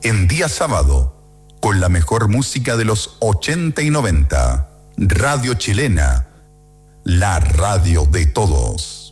en día sábado, con la mejor música de los 80 y 90. Radio Chilena, la radio de todos.